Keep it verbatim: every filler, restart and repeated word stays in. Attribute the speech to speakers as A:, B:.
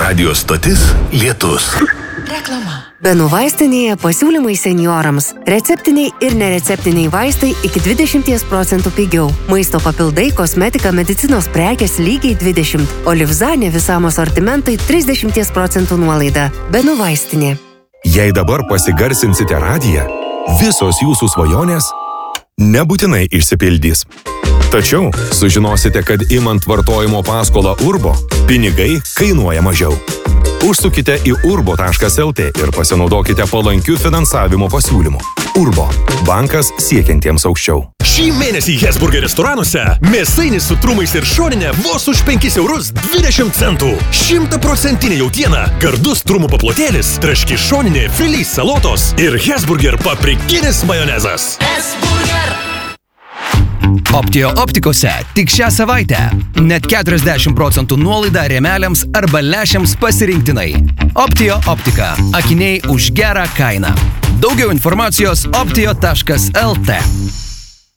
A: Radio stotis Lietus.
B: Reklama. Benų vaistinėje pasiūlymai seniorams. Receptiniai ir nereceptiniai vaistai iki dvidešimt procentų pigiau. Maisto papildai, kosmetika, medicinos prekės lygiai dvidešimt. O Livzanė visam asortimentui trisdešimt procentų nuolaida. Benų vaistinė.
C: Jei dabar pasigarsinsite radiją, visos jūsų svajonės nebūtinai išsipildys. Tačiau sužinosite, kad imant vartojimo paskolą Urbo, pinigai kainuoja mažiau. Užsukite į urbo taškas lt ir pasinaudokite palankių finansavimo pasiūlymų. Urbo – bankas siekiantiems aukščiau.
D: Šį mėnesį Hesburger restoranuose mėsainis su trumais ir šoninė vos už penkis eurus dvidešimt centų. Šimtaprocentinė jautiena, gardus trumų paplotėlis, traški šoninė, filys salotos ir Hesburger paprikinis majonezas. Hesburger!
E: Optio optikose tik šią savaitę net keturiasdešimt procentų nuolaida rėmeliams arba lęšiams pasirinktinai. Optio optika. Akiniai už gerą kainą. Daugiau informacijos optio taškas lt.